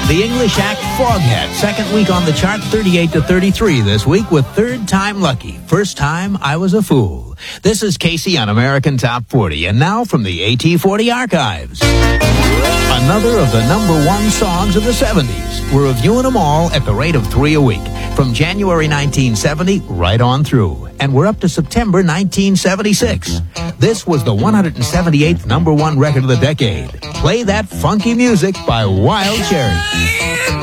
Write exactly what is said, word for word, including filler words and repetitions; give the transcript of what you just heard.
The English act Foghat, second week on the chart, thirty-eight to thirty-three this week with Third Time Lucky. First time I was a fool. This is Casey on American Top forty, and now from the A T forty archives. Another of the number one songs of the seventies. We're reviewing them all at the rate of three a week, from January nineteen seventy right on through. And we're up to September nineteen seventy-six. This was the one hundred seventy-eighth number one record of the decade. Play That Funky Music by Wild Cherry.